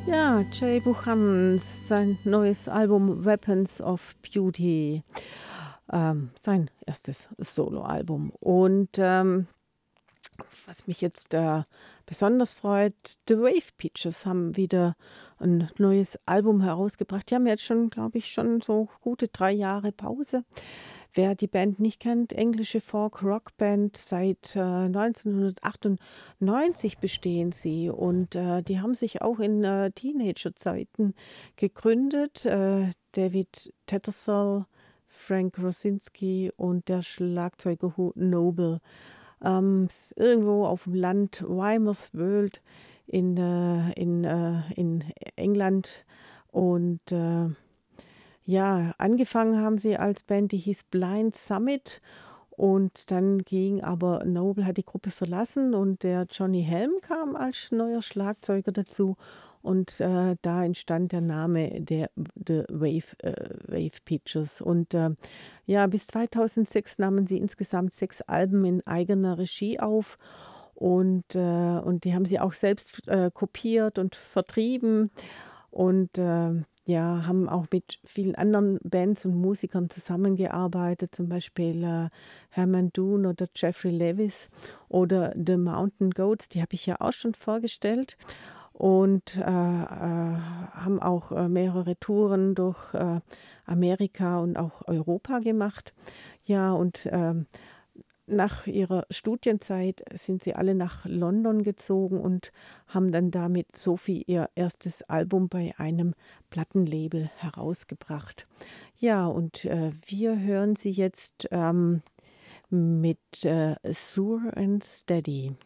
Ja, Jay Buchanan, sein neues Album Weapons of Beauty, sein erstes Soloalbum. Und was mich jetzt besonders freut, The Wave Peaches haben wieder ein neues Album herausgebracht. Die haben jetzt schon, glaube ich, schon so gute 3 Jahre Pause. Wer die Band nicht kennt, englische Folk-Rock-Band, seit 1998 bestehen sie und die haben sich auch in Teenagerzeiten gegründet. David Tattersall, Frank Rosinski und der Schlagzeuger Hugh Noble. Irgendwo auf dem Land Weimers World in England und ja, angefangen haben sie als Band, die hieß Blind Summit und dann ging aber Noble hat die Gruppe verlassen und der Johnny Helm kam als neuer Schlagzeuger dazu und da entstand der Name der The Wave Pictures und ja, bis 2006 nahmen sie insgesamt 6 Alben in eigener Regie auf und die haben sie auch selbst kopiert und vertrieben und ja, haben auch mit vielen anderen Bands und Musikern zusammengearbeitet, zum Beispiel Herman Dunn oder Jeffrey Lewis oder The Mountain Goats, die habe ich ja auch schon vorgestellt und haben auch mehrere Touren durch Amerika und auch Europa gemacht. Ja, und nach ihrer Studienzeit sind sie alle nach London gezogen und haben dann damit Sophie ihr erstes Album bei einem Plattenlabel herausgebracht. Ja, und wir hören sie jetzt mit Sure and Steady.